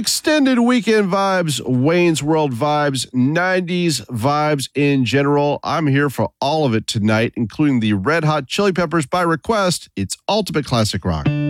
Extended weekend vibes, Wayne's World vibes, 90s vibes in general. I'm here for all of it tonight, including the Red Hot Chili Peppers by request. It's Ultimate Classic Rock.